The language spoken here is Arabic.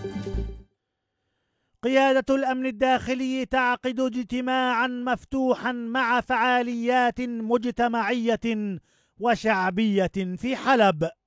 قيادة الأمن الداخلي تعقد اجتماعا مفتوحا مع فعاليات مجتمعية وشعبية في حلب.